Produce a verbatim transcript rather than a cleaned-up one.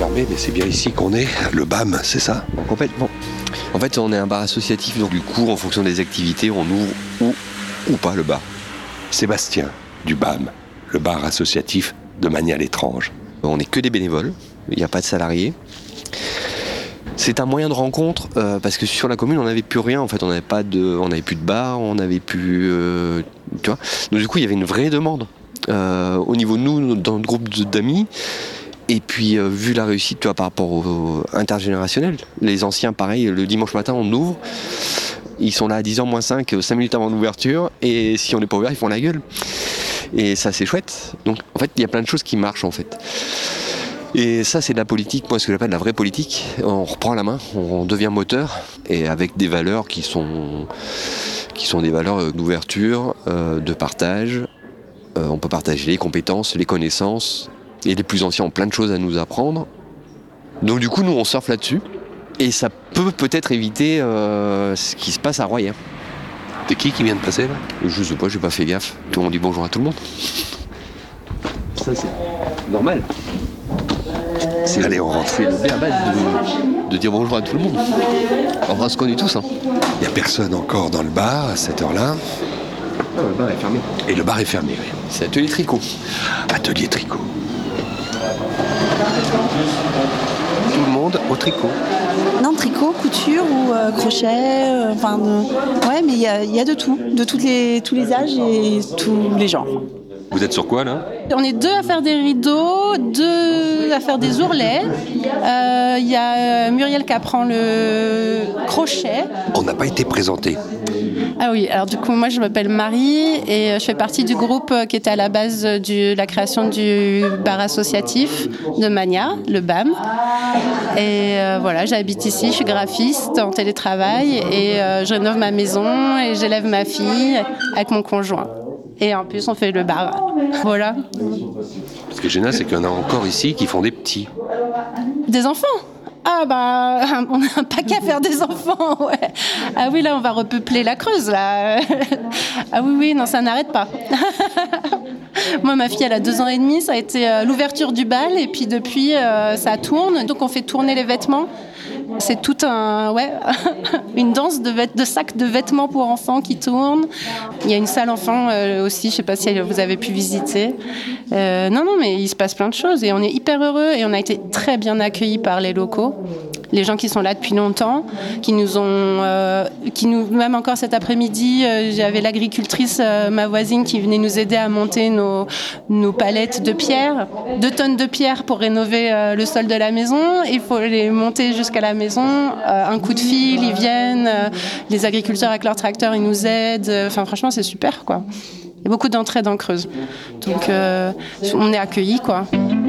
fermé, mais c'est bien ici qu'on est, le B A M, c'est ça? Complètement. En fait, on est un bar associatif, donc du coup, en fonction des activités, on ouvre ou, ou pas le bar. Sébastien, du B A M, le bar associatif de Magny-à-l'Étrange. On n'est que des bénévoles, il n'y a pas de salariés. C'est un moyen de rencontre euh, parce que sur la commune on n'avait plus rien en fait, on n'avait pas de, on n'avait plus de bar, on n'avait plus, euh, tu vois. Donc du coup il y avait une vraie demande euh, au niveau de nous dans le groupe d'amis. Et puis euh, vu la réussite, tu vois, par rapport au, au intergénérationnel, les anciens pareil, le dimanche matin on ouvre, ils sont là à dix heures moins cinq, cinq minutes avant l'ouverture, et si on n'est pas ouvert ils font la gueule. Et ça c'est chouette. Donc en fait il y a plein de choses qui marchent en fait. Et ça c'est de la politique, moi ce que j'appelle de la vraie politique. On reprend la main, on devient moteur, et avec des valeurs qui sont, qui sont des valeurs d'ouverture, euh, de partage. Euh, on peut partager les compétences, les connaissances, et les plus anciens ont plein de choses à nous apprendre. Donc du coup nous on surfe là-dessus, et ça peut peut-être éviter euh, ce qui se passe à Royan. C'est qui qui vient de passer là? Je sais pas, j'ai pas fait gaffe. Tout le monde dit bonjour à tout le monde. Ça c'est normal. C'est Allez, on rentre. C'est le béaba de, de dire bonjour à tout le monde. On se connaît tous. Hein. Il n'y a personne encore dans le bar à cette heure-là. Ah, le bar est fermé. Et le bar est fermé, oui. C'est atelier tricot. Atelier tricot. Tout le monde au tricot. Non, tricot, couture ou euh, crochet, euh, enfin, de... ouais, mais il y a, y a de tout, de toutes les, tous les âges et tous les genres. Vous êtes sur quoi là? On est deux à faire des rideaux, deux à faire des ourlets. Il euh, y a Muriel qui apprend le crochet. On n'a pas été présenté. Ah oui, alors du coup moi je m'appelle Marie et je fais partie du groupe qui était à la base de la création du bar associatif de Magna, le B A M. Et euh, voilà, j'habite ici, je suis graphiste en télétravail et euh, je rénove ma maison et j'élève ma fille avec mon conjoint. Et en plus, on fait le bar. Voilà. Ce qui est génial, c'est qu'il y en a encore ici qui font des petits. Des enfants? Ah bah, on a un paquet à faire des enfants, ouais. Ah oui, là, on va repeupler la Creuse, là. Ah oui, oui, non, ça n'arrête pas. Moi, ma fille, elle a deux ans et demi, ça a été euh, l'ouverture du bal, et puis depuis, euh, ça tourne. Donc, on fait tourner les vêtements. C'est tout un, ouais, une danse de, vêt- de sacs de vêtements pour enfants qui tourne. Il y a une salle enfant euh, aussi, je ne sais pas si vous avez pu visiter. Euh, non, non, mais il se passe plein de choses et on est hyper heureux et on a été très bien accueillis par les locaux. Les gens qui sont là depuis longtemps, qui nous ont, euh, qui nous, même encore cet après-midi, euh, j'avais l'agricultrice, euh, ma voisine, qui venait nous aider à monter nos, nos palettes de pierre, deux tonnes de pierre pour rénover euh, le sol de la maison. Il faut les monter jusqu'à la maison. Euh, un coup de fil, ils viennent. Euh, les agriculteurs avec leurs tracteurs, ils nous aident. Enfin, franchement, c'est super, quoi. Il y a beaucoup d'entraide en Creuse. Donc, euh, on est accueillis, quoi.